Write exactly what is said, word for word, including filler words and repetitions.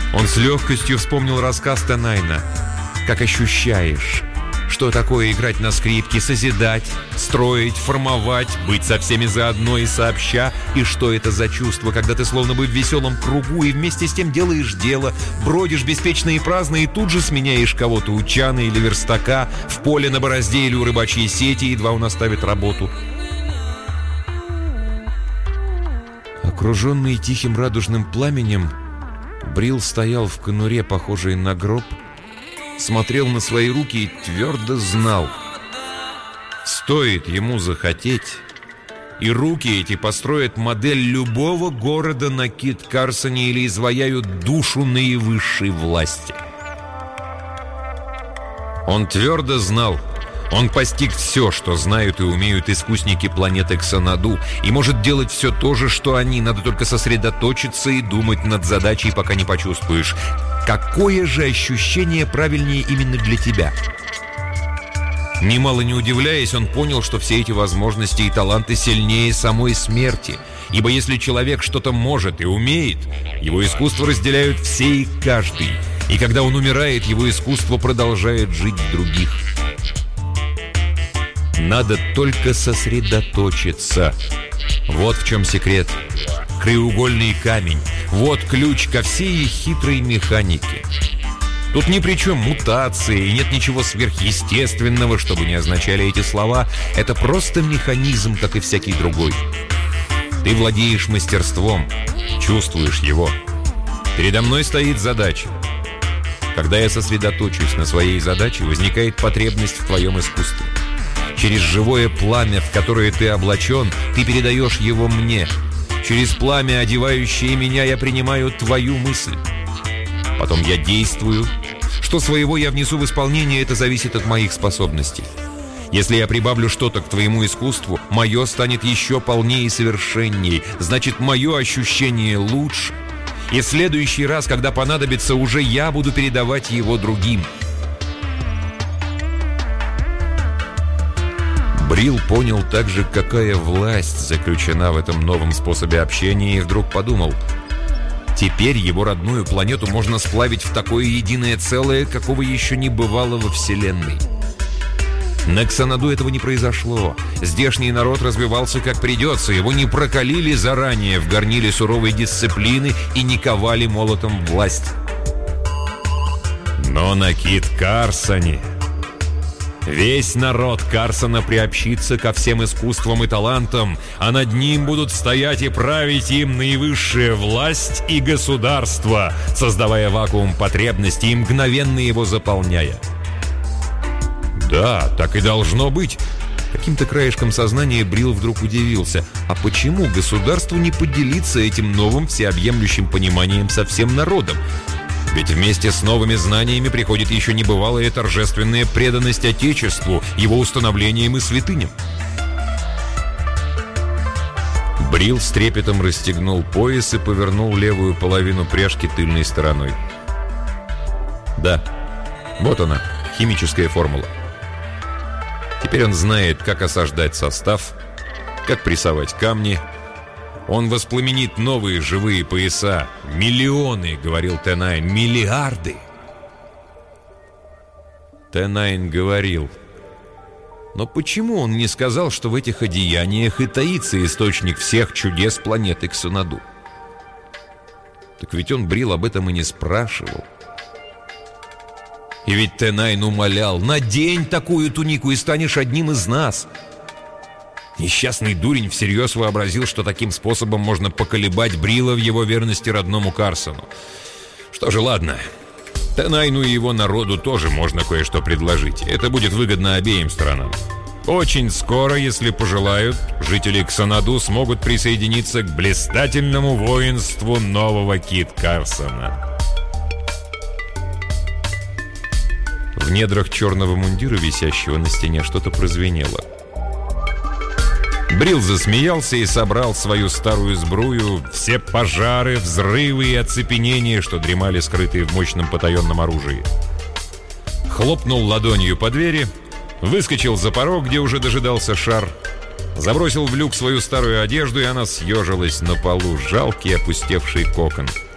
Он с легкостью вспомнил рассказ Тенайна. «Как ощущаешь? Что такое играть на скрипке, созидать, строить, формовать, быть со всеми заодно и сообща? И что это за чувство, когда ты словно бы в веселом кругу и вместе с тем делаешь дело, бродишь беспечно и праздно и тут же сменяешь кого-то у чана или верстака, в поле на борозде или у рыбачьей сети, едва он оставит работу?» Окруженный тихим радужным пламенем, Брил стоял в конуре, похожей на гроб, смотрел на свои руки и твердо знал: стоит ему захотеть, и руки эти построят модель любого города на Кит-Карсоне или изваяют душу наивысшей власти. Он твердо знал, он постиг все, что знают и умеют искусники планеты Ксанаду, и может делать все то же, что они. Надо только сосредоточиться и думать над задачей, пока не почувствуешь, какое же ощущение правильнее именно для тебя. Немало не удивляясь, он понял, что все эти возможности и таланты сильнее самой смерти. Ибо если человек что-то может и умеет, его искусство разделяют все и каждый. И когда он умирает, его искусство продолжает жить в других. Надо только сосредоточиться. Вот в чем секрет. Краеугольный камень. Вот ключ ко всей их хитрой механике. Тут ни при чем мутации, и нет ничего сверхъестественного, чтобы не означали эти слова. Это просто механизм, как и всякий другой. Ты владеешь мастерством, чувствуешь его. Передо мной стоит задача. Когда я сосредоточусь на своей задаче, возникает потребность в твоем искусстве. Через живое пламя, в которое ты облачен, ты передаешь его мне. Через пламя, одевающее меня, я принимаю твою мысль. Потом я действую. Что своего я внесу в исполнение, это зависит от моих способностей. Если я прибавлю что-то к твоему искусству, мое станет еще полнее и совершенней. Значит, мое ощущение лучше. И в следующий раз, когда понадобится, уже я буду передавать его другим. Брил понял также, какая власть заключена в этом новом способе общения, и вдруг подумал: теперь его родную планету можно сплавить в такое единое целое, какого еще не бывало во Вселенной. На Ксанаду этого не произошло. Здешний народ развивался как придется. Его не прокалили заранее в горниле суровой дисциплины и не ковали молотом власть. Но на Кит-Карсоне весь народ Карсона приобщится ко всем искусствам и талантам, а над ним будут стоять и править им наивысшая власть и государство, создавая вакуум потребностей и мгновенно его заполняя. Да, так и должно быть. Каким-то краешком сознания Брил вдруг удивился. А почему государству не поделиться этим новым всеобъемлющим пониманием со всем народом? Ведь вместе с новыми знаниями приходит еще небывалая торжественная преданность Отечеству, его установлением и святыням. Брил с трепетом расстегнул пояс и повернул левую половину пряжки тыльной стороной. Да, вот она, химическая формула. Теперь он знает, как осаждать состав, как прессовать камни. Он воспламенит новые живые пояса. Миллионы, говорил Тенайн, миллиарды. Тенайн говорил. Но почему он не сказал, что в этих одеяниях и таится источник всех чудес планеты Ксанаду? Так ведь он, Брил, об этом и не спрашивал. И ведь Тенайн умолял: надень такую тунику и станешь одним из нас. Несчастный дурень всерьез вообразил, что таким способом можно поколебать Брила в его верности родному Карсону. Что же, ладно. Тенайну и его народу тоже можно кое-что предложить. Это будет выгодно обеим сторонам. Очень скоро, если пожелают, жители Ксанаду смогут присоединиться к блистательному воинству нового Кит-Карсона. В недрах черного мундира, висящего на стене, что-то прозвенело. Брил засмеялся и собрал свою старую сбрую, все пожары, взрывы и оцепенения, что дремали скрытые в мощном потаенном оружии. Хлопнул ладонью по двери, выскочил за порог, где уже дожидался шар, забросил в люк свою старую одежду, и она съежилась на полу, жалкий опустевший кокон.